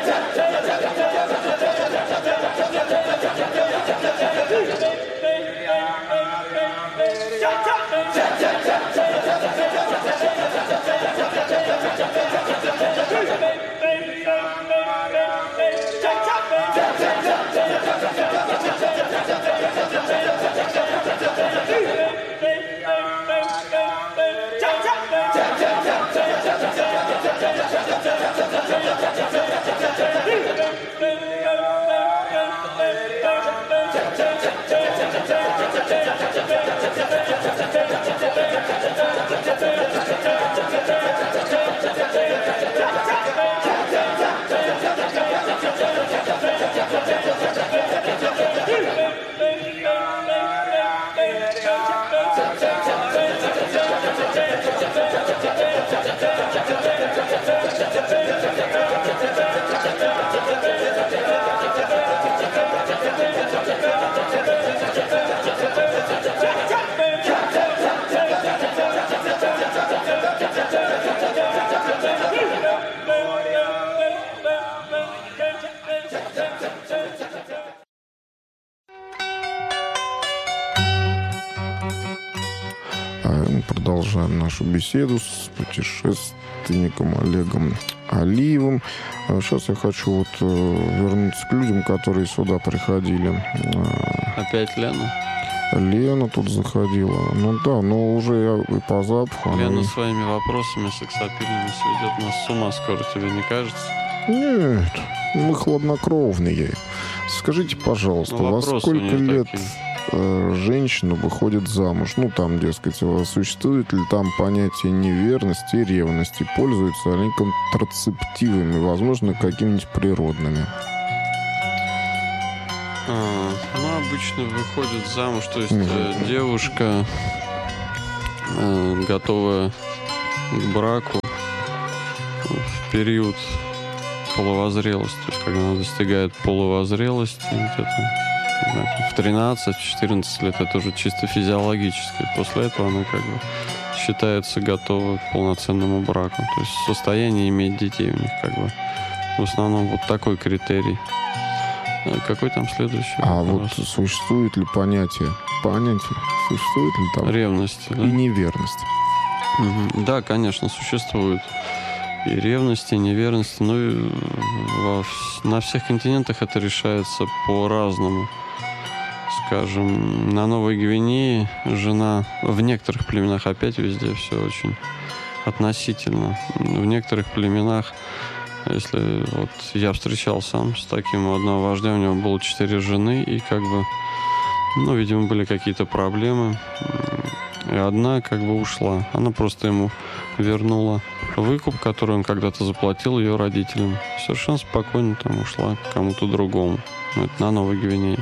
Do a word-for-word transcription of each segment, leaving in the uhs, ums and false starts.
Продолжаем нашу беседу с путешественником Олегом Алиевым. Сейчас я хочу вот вернуться к людям, которые сюда приходили. Опять Лена? Лена тут заходила. Ну да, но уже я и по запаху. Лена она... своими вопросами сексапильными сведет нас с ума скоро, тебе не кажется? Нет, мы хладнокровные. Скажите, пожалуйста, ну, во сколько лет... Такие. Женщина выходит замуж. Ну, там, дескать, существует ли там понятие неверности и ревности? Пользуются они контрацептивами, возможно, какими-нибудь природными? А, ну, обычно выходит замуж, то есть mm-hmm. девушка э, готовая к браку в период половозрелости, то есть когда она достигает половозрелости, где-то в тринадцать-четырнадцать лет, это уже чисто физиологически. После этого она как бы считается готова к полноценному браку. То есть состояние иметь детей у них как бы в основном вот такой критерий. Какой там следующий А вопрос? Вот существует ли понятие? Понятие? Существует ли там? Ревности, да? И неверность. Угу. Да, конечно, существует. И ревность, и неверность. Ну, и во, на всех континентах это решается по-разному. Скажем, на Новой Гвинее жена... В некоторых племенах опять везде все очень относительно. В некоторых племенах, если вот я встречал сам с таким у одного вождя, у него было четыре жены, и как бы, ну, видимо, были какие-то проблемы. И одна как бы ушла. Она просто ему вернула выкуп, который он когда-то заплатил ее родителям. Совершенно спокойно там ушла к кому-то другому. Это на Новой Гвинее.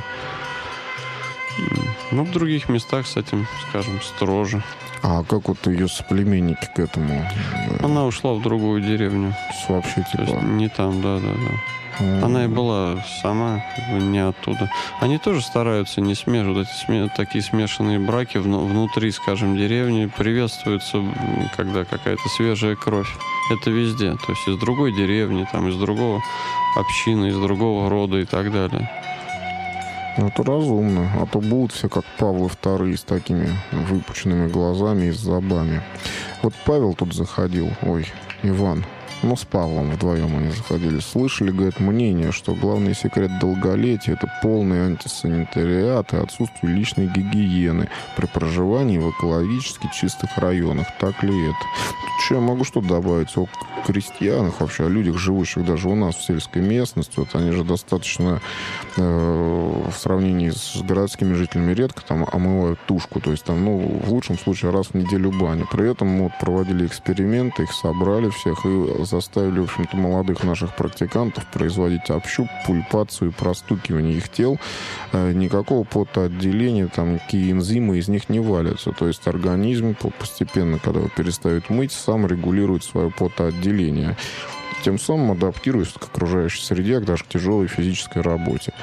Но в других местах с этим, скажем, строже. А как вот ее соплеменники к этому? Она ушла в другую деревню. Вообще типа... То есть не там, да-да-да. Mm-hmm. Она и была сама не оттуда. Они тоже стараются не смешивать. Эти сме... такие смешанные браки вну... внутри, скажем, деревни приветствуются, когда какая-то свежая кровь. Это везде. То есть из другой деревни, там, из другого общины, из другого рода и так далее. Ну, это разумно. А то будут все как Павлы вторые с такими выпученными глазами и с зубами. Вот Павел тут заходил. Ой, Иван. Ну, с Павлом вдвоем они заходили. Слышали, говорят, мнение, что главный секрет долголетия — это полный антисанитариат и отсутствие личной гигиены при проживании в экологически чистых районах. Так ли это? Тут что я могу что добавить о крестьянах, вообще о людях, живущих даже у нас в сельской местности? Вот они же достаточно э, в сравнении с городскими жителями редко там омывают тушку. То есть там, ну, в лучшем случае раз в неделю баня. При этом мы вот проводили эксперименты, их собрали всех и заставили, в общем-то, молодых наших практикантов производить общуп, пульпацию, простукивание их тел. Никакого потоотделения, там, никакие энзимы из них не валятся. То есть организм постепенно, когда его перестают мыть, сам регулирует свое потоотделение. Тем самым адаптируясь к окружающей среде, даже к тяжелой физической работе.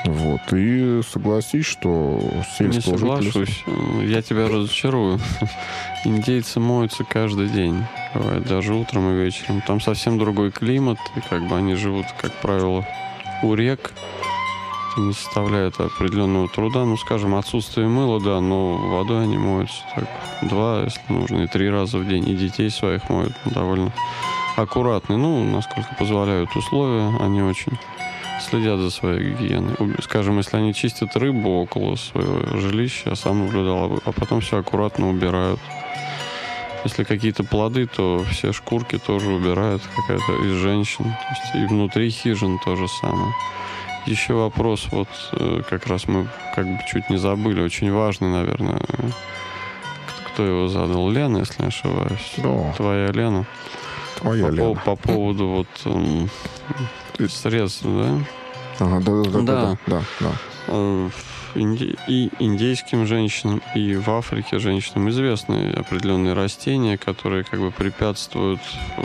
Вот. И согласись, что сельского Не соглашусь. Жителя... Я тебя разочарую. Индейцы моются каждый день. Бывает, даже утром и вечером. Там совсем другой климат. И как бы они живут, как правило, у рек. Это не составляет определенного труда. Ну, скажем, отсутствие мыла, да, но водой они моются так два, если нужно, и три раза в день. И детей своих моют довольно аккуратно. Ну, насколько позволяют условия, они очень следят за своей гигиеной. Скажем, если они чистят рыбу около своего жилища, я сам наблюдал, а потом все аккуратно убирают. Если какие-то плоды, то все шкурки тоже убирают какая-то из женщин. То есть и внутри хижин то же самое. Еще вопрос, вот как раз мы как бы чуть не забыли, очень важный, наверное. Кто его задал? Лена, если не ошибаюсь. Да. Твоя Лена. Твоя по, Лена. По, по поводу вот м, средств, да? Ага, да, да, да, Да. да, да, да. Инди... И индейским женщинам, и в Африке женщинам известны определенные растения, которые как бы препятствуют,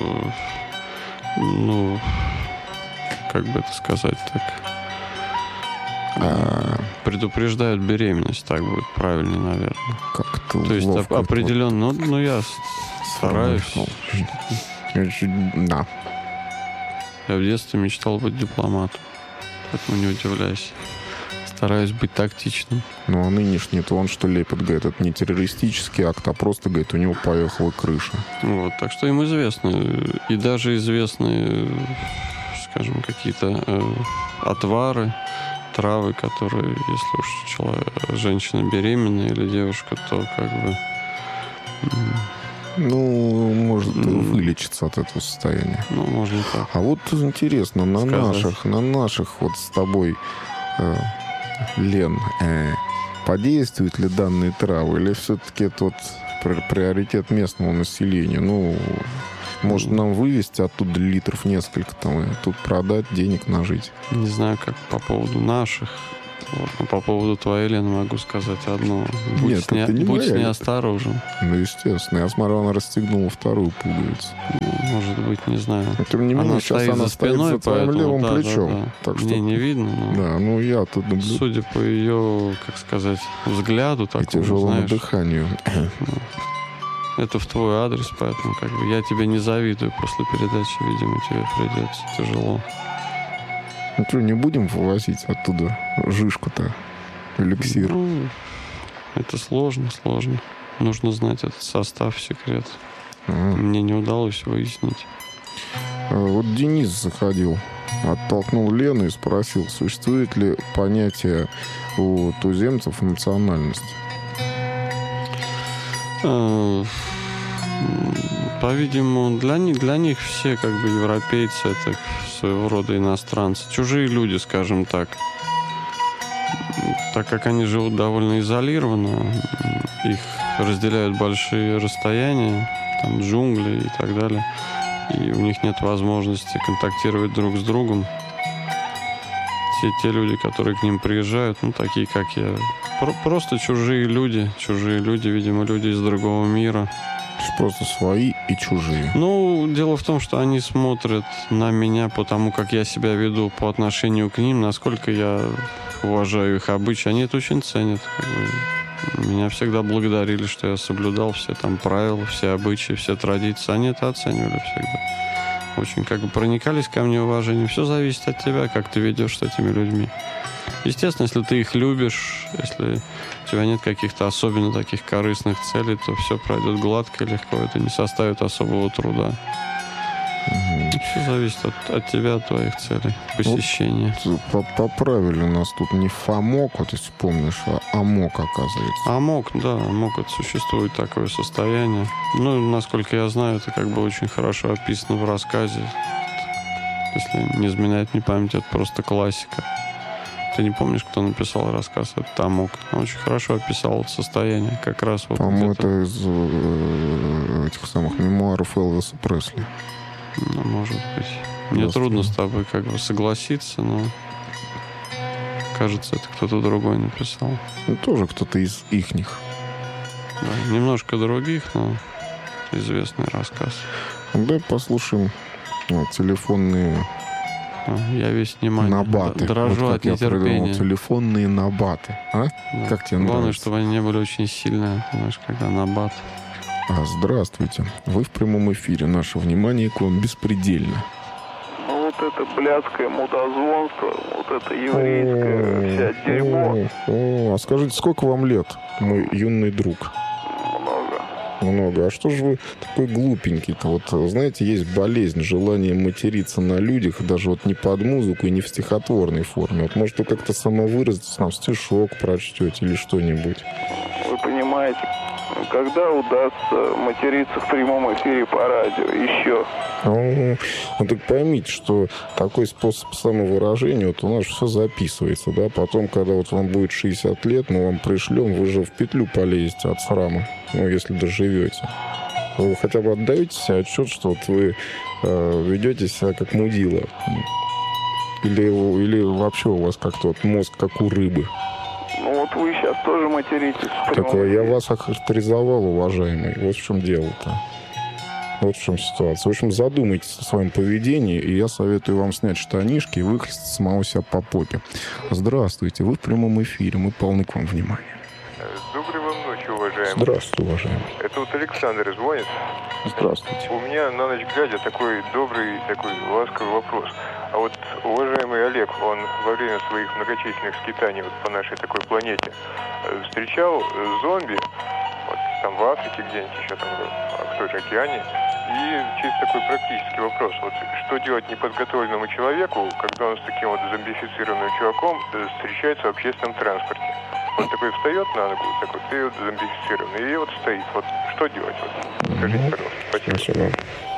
ну, как бы это сказать так, А... предупреждают беременность, так будет правильно, наверное. Как-то То есть ловко определенно, ну, ну я стараюсь. Да. Я в детстве мечтал быть дипломатом, поэтому не удивляйся. Стараюсь быть тактичным. Ну, а нынешний-то он что лепит, говорит, это не террористический акт, а просто, говорит, у него поехала крыша. Вот, так что им известно. И даже известны, скажем, какие-то э, отвары, травы, которые, если уж человек, женщина беременная или девушка, то как бы... Ну, может Ну, вылечиться от этого состояния. Ну, можно так. А вот интересно, на сказать. наших, на наших вот с тобой, э, Лен, э, подействуют ли данные травы, или все-таки это вот при- приоритет местного населения? Ну, может нам вывести оттуда литров несколько там, и тут продать, денег нажить? Не знаю, как по поводу наших. Вот. Но по поводу твоей Лены могу сказать одно. Будь, Нет, с не- это не будь с моя. ней осторожен. Ну, естественно. Я смотрю, она расстегнула вторую пуговицу. Ну, может быть, не знаю. Но, тем не менее, Она сейчас стоит она за стоит спиной, за твоим поэтому, левым да, да, плечом. да. Так что, Мне не видно, но да, ну я тут наблюдаю. судя по ее, как сказать, взгляду И такому, тяжелому знаешь, дыханию. это в твой адрес, поэтому как бы я тебе не завидую. После передачи, видимо, тебе придется тяжело. Ну что, не будем вывозить оттуда жишку-то, эликсир? Ну, это сложно, сложно. Нужно знать этот состав, секрет. А. Мне не удалось выяснить. А, Вот Денис заходил, оттолкнул Лену и спросил, существует ли понятие у туземцев национальности? Э, По-видимому, для них, для них все как бы европейцы, это своего рода иностранцы. Чужие люди, скажем так. Так как они живут довольно изолированно, их разделяют большие расстояния, там джунгли и так далее, и у них нет возможности контактировать друг с другом. Все те люди, которые к ним приезжают, ну, такие, как я, про- просто чужие люди, чужие люди, видимо, люди из другого мира. То есть просто свои и чужие. Ну, дело в том, что они смотрят на меня по тому, как я себя веду по отношению к ним, насколько я уважаю их обычаи. Они это очень ценят. Как бы. Меня всегда благодарили, что я соблюдал все там правила, все обычаи, все традиции. Они это оценивали всегда. Очень как бы проникались ко мне уважением. Все зависит от тебя, как ты ведешь с этими людьми. Естественно, если ты их любишь, если у тебя нет каких-то особенно таких корыстных целей, то все пройдет гладко и легко. Это не составит особого труда. Мгм. Все зависит от, от тебя, от твоих целей, посещения. По- Поправили нас тут не фамок, вот если помнишь, а амок, оказывается. Амок, да, амок, это существует такое состояние. Ну, насколько я знаю, это как бы очень хорошо описано в рассказе. Если не изменяет мне память, это просто классика. Ты не помнишь, кто написал рассказ? Это Амок. Он очень хорошо описал это состояние. Как раз вот По-моему, где-то, это из э, этих самых мемуаров Элвиса Пресли. ну, может быть. Мне Просто- трудно с тобой как бы согласиться, но кажется, это кто-то другой написал. Ну, тоже кто-то из ихних. Да, немножко других, но известный рассказ. Давай послушаем э, телефонные понятно. Я весь внимание. Набаты. Дрожу Вот от как я придумал, нетерпения. телефонные набаты. А? Да. Как тебе Главное, нравится? чтобы они не были очень сильные, знаешь, когда набат. А, здравствуйте. Вы в прямом эфире. Наше внимание к вам беспредельно. Ну вот это блядское мудозвонство, вот это еврейское вся дерьмо. О, а скажите, сколько вам лет, мой юный друг? Много. Много. А что же вы такой глупенький-то? Вот, знаете, есть болезнь, желание материться на людях, даже вот не под музыку и не в стихотворной форме. Вот, может, вы как-то самовыразитесь, нам стишок прочтете или что-нибудь. Вы понимаете, когда удастся материться в прямом эфире по радио еще? Ну, ну, так поймите, что такой способ самовыражения, вот у нас все записывается, да, потом, когда вот вам будет шестьдесят лет, мы вам пришлем, вы же в петлю полезете от срама, ну, если доживете. Вы хотя бы отдаете себе отчет, что вот вы э, ведете себя как мудила? Или, или вообще у вас как-то вот мозг как у рыбы? Ну вот вы сейчас тоже материтесь в прямом Так я эфире. вас охарактеризовал, уважаемый. Вот в чем дело-то. Вот в чем ситуация. В общем, задумайтесь о своем поведении, и я советую вам снять штанишки и выхлестать самого себя по попе. Здравствуйте, вы в прямом эфире, мы полны к вам внимания. Доброй вам ночи, уважаемый. Здравствуйте, уважаемый. Это вот Александр звонит. Здравствуйте. У меня на ночь глядя такой добрый, такой ласковый вопрос. А вот уважаемый Олег, он во время своих многочисленных скитаний вот по нашей такой планете э, встречал э, зомби, вот там в Африке где-нибудь еще там в той же океане. И чисто такой практический вопрос. Вот что делать неподготовленному человеку, когда он с таким вот зомбифицированным чуваком э, встречается в общественном транспорте? Он такой встает на ногу, такой, ты вот зомбифицированный, и вот стоит. Вот что делать? Вот, скажите, пожалуйста. Спасибо. Спасибо.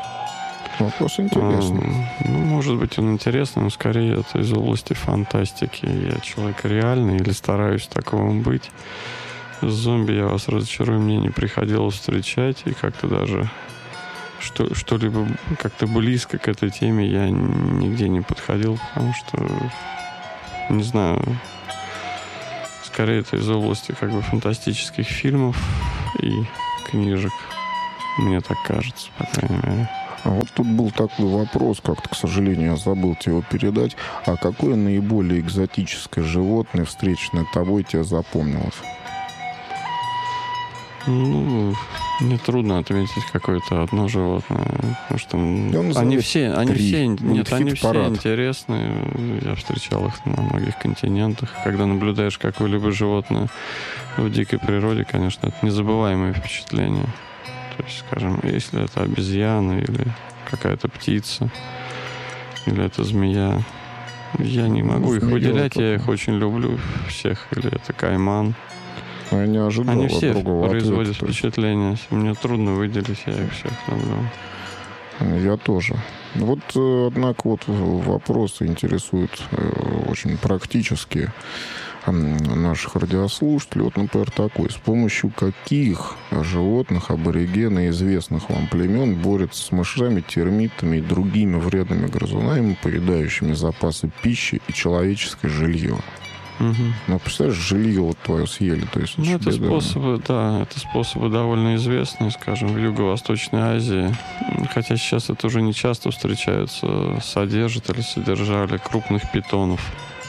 Вопрос интересный. А, ну, может быть, он интересный, но скорее это из области фантастики. Я человек реальный или стараюсь таковым быть. С зомби я вас разочарую, мне не приходилось встречать, и как-то даже что, что-либо как-то близко к этой теме я нигде не подходил, потому что, не знаю, скорее это из области как бы фантастических фильмов и книжек. Мне так кажется, по крайней мере. А вот тут был такой вопрос, как-то, к сожалению, я забыл тебе его передать. А какое наиболее экзотическое животное, встреченное тобой, тебе запомнилось? Ну, мне трудно отметить какое-то одно животное, потому что назовет они все, они три. все, Будет нет, они все хит-парад. интересные. Я встречал их на многих континентах. Когда наблюдаешь какое-либо животное в дикой природе, конечно, это незабываемое впечатление. То есть, скажем, если это обезьяна или какая-то птица, или это змея, я не могу их Змея выделять, только. я их очень люблю всех. Или это кайман. Я не ожидал Они от все другого производят ответа. То есть впечатление. Мне трудно выделить, я их всех люблю. Я тоже. Вот, э, однако, вот вопросы интересуют э, очень практически м, наших радиослушателей. Вот, например, такой. С помощью каких животных, аборигена известных вам племен борются с мышами, термитами и другими вредными грызунами, поедающими запасы пищи и человеческое жилье? Мгм. Ну, представляешь, жилье вот твое съели. То есть, Ну, это беда. способы, да, это способы довольно известные, скажем, в Юго-Восточной Азии. Хотя сейчас это уже не часто встречаются. Содержат или содержали крупных питонов.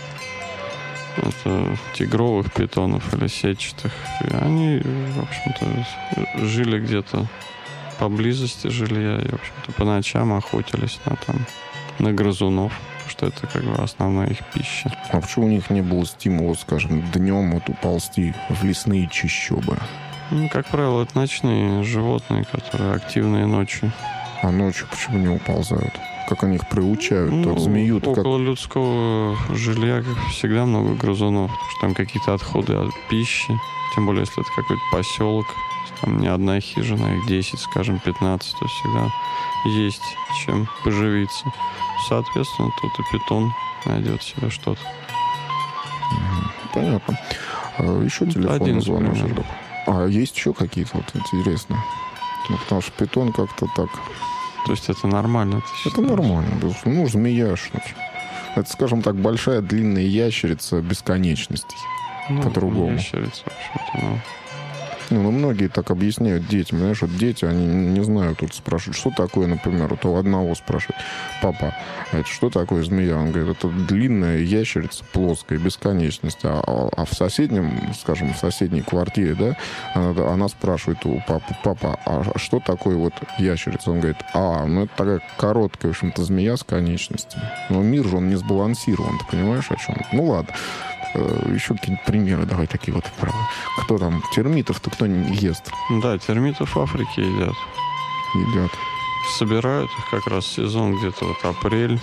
Это тигровых питонов или сетчатых. И они, в общем-то, жили где-то поблизости жилья и, в общем-то, по ночам охотились на, там, на грызунов, что это как бы основная их пища. А почему у них не было стимула, скажем, днем вот уползти в лесные чащобы? Ну, как правило, это ночные животные, которые активные ночью. А ночью почему не уползают? Как они их приучают? Ну, Так змею-то как... около людского жилья, как всегда, много грызунов, потому что там какие-то отходы от пищи, тем более, если это какой-то поселок, там не одна хижина, их десять, скажем, пятнадцать, то всегда есть чем поживиться. Соответственно, тут и питон найдет себе что-то. Понятно. А еще телефонный Один звоночек. пример. А есть еще какие-то вот интересные? Ну, потому что питон как-то так... То есть это нормально? ты Это считаешь? нормально, безусловно. Ну, змея, что это, скажем так, большая длинная ящерица бесконечностей. Ну, по-другому. ящерица, в общем-то, ну. Ну, ну, многие так объясняют детям. Знаешь, вот дети, они не знают, тут спрашивают, что такое, например, вот у одного спрашивают: папа, это что такое змея? Он говорит, это длинная ящерица плоская, бесконечность. А, а в соседнем, скажем, в соседней квартире, да, она, она спрашивает у папы: папа, а что такое вот ящерица? Он говорит: а, ну это такая короткая, в общем-то, змея с конечностями. Но мир же, он не сбалансирован, ты понимаешь, о чем? Ну, ладно. Еще какие-нибудь примеры давай такие вот. Кто там? Термитов-то кто не ест? Да, термитов в Африке едят. Едят. Собирают их как раз в сезон где-то вот апрель.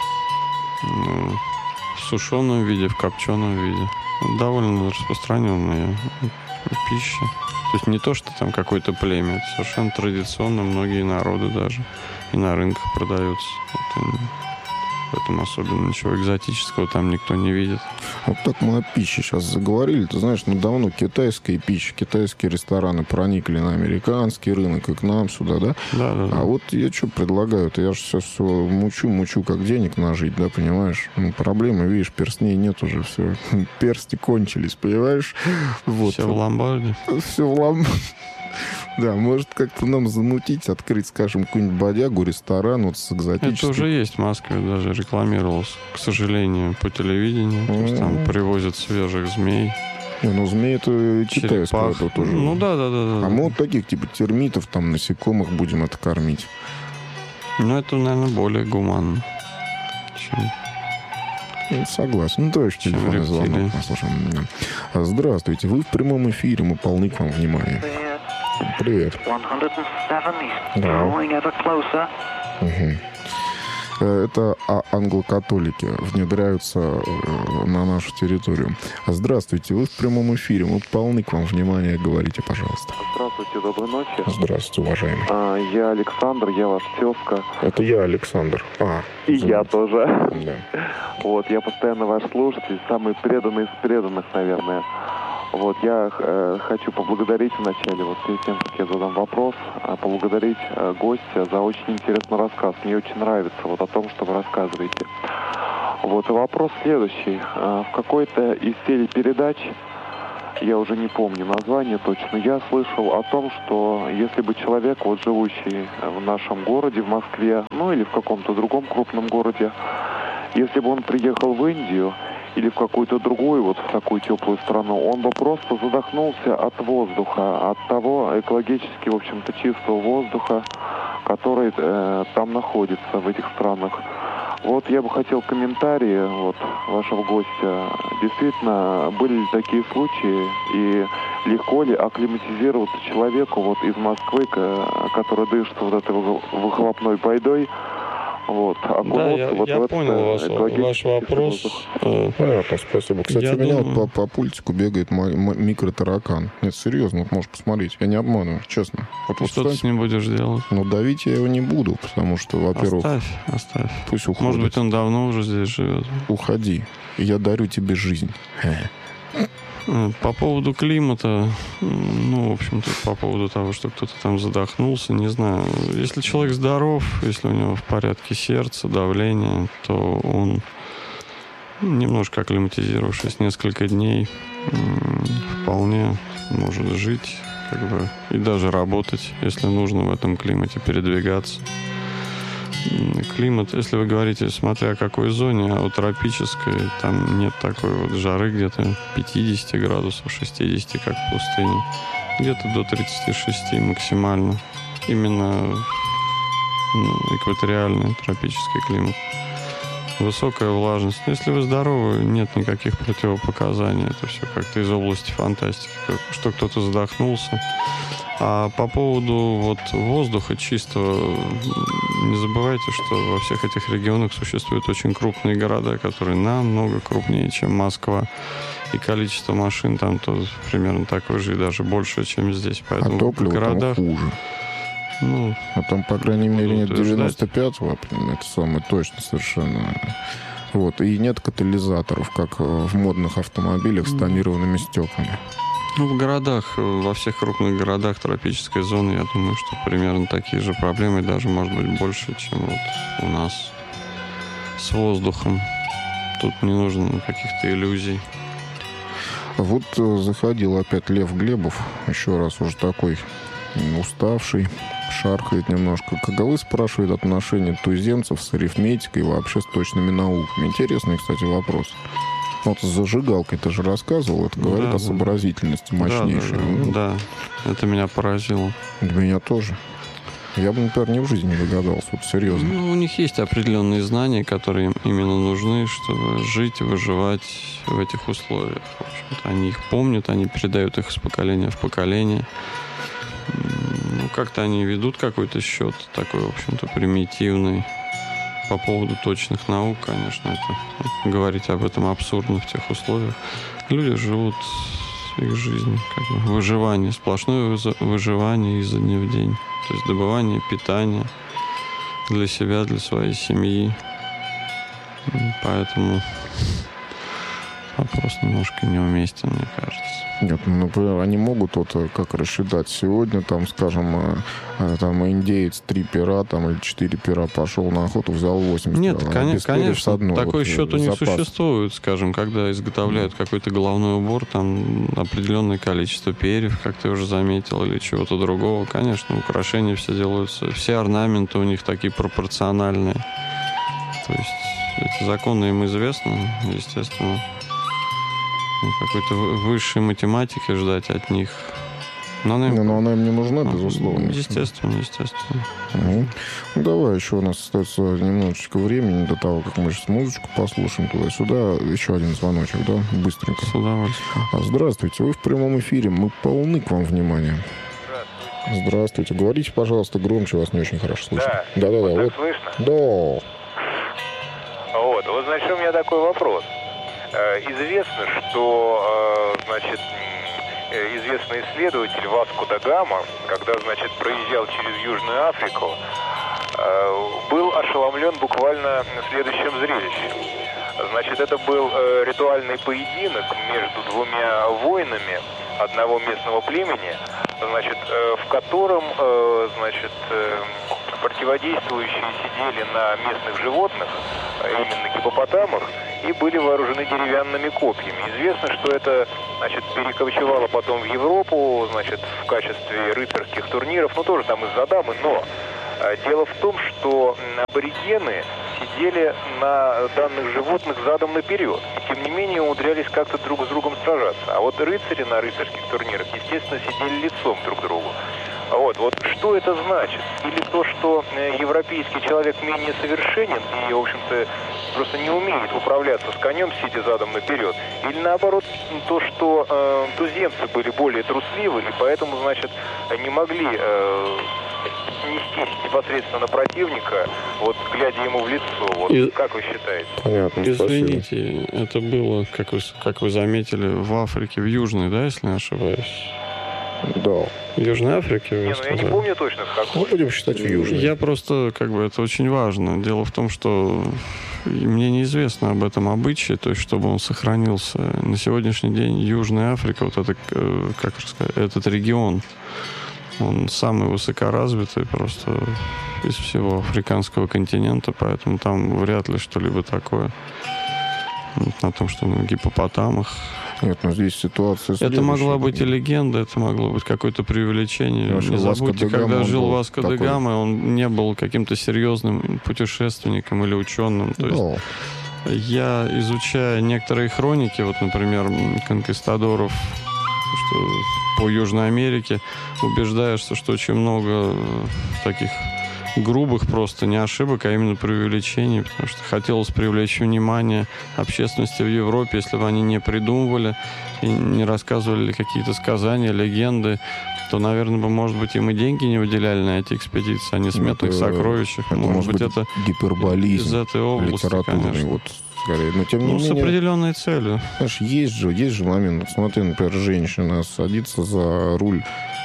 Ну, в сушеном виде, в копченом виде. Довольно распространенная пища. То есть не то, что там какое-то племя. Это совершенно традиционно. Многие народы даже и на рынках продаются. Это... В этом особенно ничего экзотического там никто не видит. Вот так мы о пище сейчас заговорили. Ты знаешь, ну давно китайская пища, китайские рестораны проникли на американский рынок и к нам сюда, да? Да, да, да. А вот я что предлагаю? Я же сейчас все мучу, мучу, как денег нажить, да, понимаешь? Ну, проблемы, видишь, перстней нет уже, все. Персти кончились, понимаешь? Вот. Все в ломбарде. Все в ломбарде. Да, может как-то нам замутить, открыть, скажем, какую-нибудь бодягу, ресторан вот с экзотическим... Это уже есть в Москве, даже рекламировалось, к сожалению, по телевидению. То есть там привозят свежих змей. Не, ну змеи это китайское, это тоже. Ну да, да, да. да. А мы вот таких типа термитов, там, насекомых будем это кормить. Ну это, наверное, более гуманно, чем... Я согласен. Ну, товарищ, телефонный звонок. Послушаем. Здравствуйте, вы в прямом эфире, мы полны к вам внимания. Привет. Да. Угу. Это англокатолики внедряются на нашу территорию. Здравствуйте, вы в прямом эфире, мы полны к вам внимания, говорите, пожалуйста. Здравствуйте, доброй ночи. Здравствуйте, уважаемый. А, я Александр, я ваш тезка. Это я, Александр. А, И я тоже. Да. Вот, я постоянно ваш слушатель, самый преданный из преданных, наверное. Вот, я э, хочу поблагодарить вначале, вот перед тем, как я задам вопрос, э, поблагодарить э, гостя за очень интересный рассказ. Мне очень нравится вот о том, что вы рассказываете. Вот, и вопрос следующий. Э, в какой-то из серий передач, я уже не помню название точно, я слышал о том, что если бы человек, вот живущий в нашем городе, в Москве, ну или в каком-то другом крупном городе, если бы он приехал в Индию или в какую-то другую, вот в такую теплую страну, он бы просто задохнулся от воздуха, от того экологически, в общем-то, чистого воздуха, который э, там находится, в этих странах. Вот я бы хотел комментарии вот, вашего гостя. Действительно, были ли такие случаи, и легко ли акклиматизироваться человеку вот из Москвы, который дышит вот этой выхлопной байдой, вот, да, я, вот я в понял ваш, ваш вопрос. Понятно, спасибо. Кстати, я у меня думаю... вот по, по пультику бегает микротаракан. Нет, серьезно, вот можешь посмотреть. Я не обманываю, честно. Вот что ты с ним будешь делать? Ну, давить я его не буду, потому что, во-первых... Оставь, оставь. Пусть уходит. Может быть, он давно уже здесь живет. Уходи. Я дарю тебе жизнь. По поводу климата, ну, в общем-то, по поводу того, что кто-то там задохнулся, не знаю. Если человек здоров, если у него в порядке сердца, давление, то он, немножко акклиматизировавшись несколько дней, вполне может жить, как бы, и даже работать, если нужно в этом климате передвигаться. Климат, если вы говорите, смотря о какой зоне, а у тропической, там нет такой вот жары, где-то пятьдесят градусов, шестьдесят, как в пустыне. Где-то до тридцати шести максимально. Именно ну, экваториальный тропический климат. Высокая влажность. Но если вы здоровы, нет никаких противопоказаний. Это все как-то из области фантастики. Что кто-то задохнулся. А по поводу вот воздуха чистого, не забывайте, что во всех этих регионах существуют очень крупные города, которые намного крупнее, чем Москва. И количество машин там тоже примерно такое же и даже больше, чем здесь. Поэтому а топливо в городах... там хуже. Ну, а там, по крайней мере, нет девяносто пятого, это самое точно совершенно. Вот. И нет катализаторов, как в модных автомобилях с тонированными стеклами. Ну, в городах, во всех крупных городах тропической зоны, я думаю, что примерно такие же проблемы, даже, может быть, больше, чем вот у нас с воздухом. Тут не нужно каких-то иллюзий. Вот э, заходил опять Лев Глебов, еще раз уже такой уставший, шаркает немножко. Каковы, спрашивает, отношения туземцев с арифметикой и вообще с точными науками? Интересный, кстати, вопрос. Вот с зажигалкой ты же рассказывал, это говорит Да, о да. сообразительности мощнейшей. Да, Ну, да, да, это меня поразило. Меня тоже. Я бы, например, ни в жизни не догадался, вот серьезно. Ну, у них есть определенные знания, которые им именно нужны, чтобы жить и выживать в этих условиях. В общем-то, они их помнят, они передают их из поколения в поколение. М, Ну, как-то они ведут какой-то счет такой, в общем-то, примитивный. По поводу точных наук, конечно, это говорить об этом абсурдно в тех условиях. Люди живут их жизнь, как бы выживание, сплошное выза- выживание изо дня в день. То есть добывание питания для себя, для своей семьи. М, Поэтому вопрос немножко неуместен, мне кажется. Нет, ну, например, они могут вот э, как рассчитать сегодня, там, скажем, э, э, там индеец три пера, там, или четыре пера пошел на охоту, взял восемьдесят. Нет, а коне- без перьев с конечно, одной, такой вот, э, счет у них запас. существует, скажем, когда изготовляют какой-то головной убор, там определенное количество перьев, как ты уже заметил, или чего-то другого. Конечно, украшения все делаются, все орнаменты у них такие пропорциональные. То есть эти законы им известны, естественно. Ну, какой-то вы- высшей математики ждать от них. Но она им- Не, но она им не нужна, Ну, безусловно. Естественно, естественно. Ну, ну, давай, еще у нас остается немножечко времени до того, как мы сейчас музычку послушаем туда-сюда. Еще один звоночек, да? Быстренько. С удовольствием. А, здравствуйте, вы в прямом эфире. Мы полны к вам внимания. Здравствуйте. Говорите, пожалуйста, громче, вас не очень хорошо слышно. Да. Да-да-да. Вот Вот. так слышно? Да. Вот, вот, значит, у меня такой вопрос. Э, Известно, что, э, значит, м, э, известный исследователь Васко да Гама, когда, значит, проезжал через Южную Африку, э, был ошеломлен буквально следующим зрелищем. Значит, это был э, ритуальный поединок между двумя воинами одного местного племени, значит, э, в котором, э, значит, э, противодействующие сидели на местных животных, а именно гиппопотамах, и были вооружены деревянными копьями. Известно, что это, значит, перекочевало потом в Европу, значит, в качестве рыцарских турниров, ну, тоже там из-за дамы, но э, дело в том, что м, аборигены сидели на данных животных задом наперед, и тем не менее умудрялись как-то друг с другом сражаться. А вот рыцари на рыцарских турнирах, естественно, сидели лицом друг к другу. Вот, вот что это значит? Или то, что э, европейский человек менее совершенен и, в общем-то, просто не умеет управляться с конем, сидя задом наперед? Или наоборот, то, что э, туземцы были более трусливы и поэтому, значит, не могли э, нестись непосредственно на противника, вот глядя ему в лицо? Вот, И- как вы считаете? Понятно, спасибо. Извините, это было, как вы, как вы заметили, в Африке, в Южной, да, если не ошибаюсь? Да. В Южной Африке, вы Не, ну я сказали? не помню точно, в Ну, какой. будем считать в Южной. Я просто, как бы, это очень важно. Дело в том, что мне неизвестно об этом обычае, то есть, чтобы он сохранился. На сегодняшний день Южная Африка, вот это, э, как рассказать, этот регион, он самый высокоразвитый просто из всего африканского континента, поэтому там вряд ли что-либо такое. Вот на том, что на гиппопотамах. Нет, но здесь ситуация Это следующая. могла быть и легенда, это могло быть какое-то преувеличение. Потому что Не Васко забудьте, да Гама, когда он жил был Васко да такой- Гама, он не был каким-то серьезным путешественником или ученым. То есть Да. я, изучая некоторые хроники, вот, например, м, конкистадоров что по Южной Америке, убеждаешься, что очень много э, таких грубых просто не ошибок, а именно преувеличений, потому что хотелось привлечь внимание общественности в Европе, если бы они не придумывали и не рассказывали какие-то сказания, легенды, то, наверное, бы, может быть, им и деньги не выделяли на эти экспедиции, о несметных Это- сокровищах. Это может, быть, это гиперболизм из этой области, литературный, конечно. вот, скорее. Но тем не Ну, с менее, определенной целью. знаешь, есть же, есть же момент. Вот смотри, например, женщина садится за руль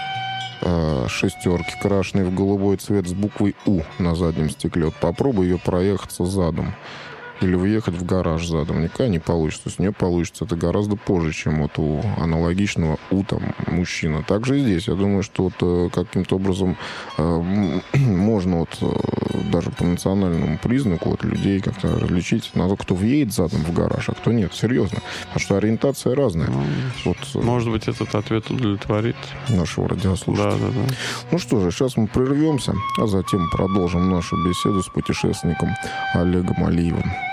э, шестерки, крашеной в голубой цвет с буквой У на заднем стекле. Вот попробуй ее проехаться задом. или въехать в гараж задом. Никогда не получится. То есть у нее получится это гораздо позже, чем вот у аналогичного у там мужчины. Также и здесь. Я думаю, что вот каким-то образом э, можно вот э, даже по национальному признаку вот людей как-то различить на то, кто въедет задом в гараж, а кто нет. Серьезно. Потому что ориентация разная. Ну, вот, может быть, этот ответ удовлетворит нашего радиослушателя. Да, да, да. Ну что же, сейчас мы прервемся, а затем продолжим нашу беседу с путешественником Олегом Алиевым.